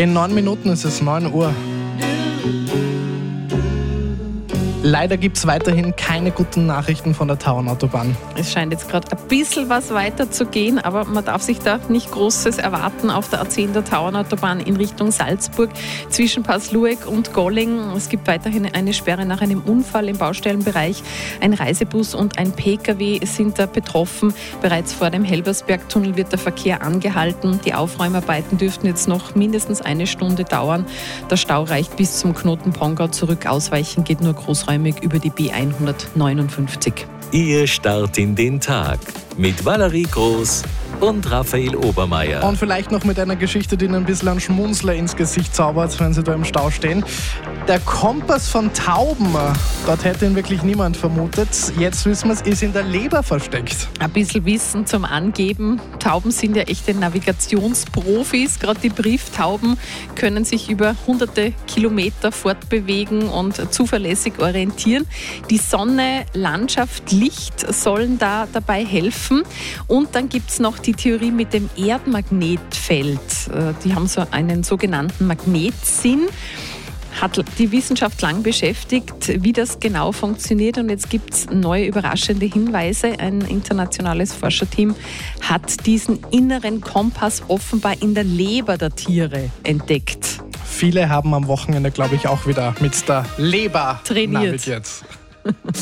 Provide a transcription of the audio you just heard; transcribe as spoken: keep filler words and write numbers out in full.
In neun Minuten ist es neun Uhr. Leider gibt es weiterhin keine guten Nachrichten von der Tauernautobahn. Es scheint jetzt gerade ein bisschen was weiter zu gehen, aber man darf sich da nicht Großes erwarten auf der A zehn der Tauernautobahn in Richtung Salzburg zwischen Paslueck und Golling. Es gibt weiterhin eine Sperre nach einem Unfall im Baustellenbereich. Ein Reisebus und ein Pkw sind da betroffen. Bereits vor dem Helbersbergtunnel wird der Verkehr angehalten. Die Aufräumarbeiten dürften jetzt noch mindestens eine Stunde dauern. Der Stau reicht bis zum Knoten Pongau zurück. Ausweichen geht nur großräumig über die B hundertneunundfünfzig. Ihr Start in den Tag mit Valerie Groß und Raphael Obermeier. Und vielleicht noch mit einer Geschichte, die Ihnen ein bisschen einen Schmunzler ins Gesicht zaubert, wenn Sie da im Stau stehen. Der Kompass von Tauben, dort hätte ihn wirklich niemand vermutet. Jetzt wissen wir es, ist in der Leber versteckt. Ein bisschen Wissen zum Angeben. Tauben sind ja echte Navigationsprofis. Gerade die Brieftauben können sich über hunderte Kilometer fortbewegen und zuverlässig orientieren. Die Sonne, Landschaft, Licht sollen da dabei helfen. Und dann gibt es noch die Theorie mit dem Erdmagnetfeld. Die haben so einen sogenannten Magnetsinn. Hat die Wissenschaft lang beschäftigt, wie das genau funktioniert. Und jetzt gibt es neue überraschende Hinweise. Ein internationales Forscherteam hat diesen inneren Kompass offenbar in der Leber der Tiere entdeckt. Viele haben am Wochenende, glaube ich, auch wieder mit der Leber trainiert. navigiert.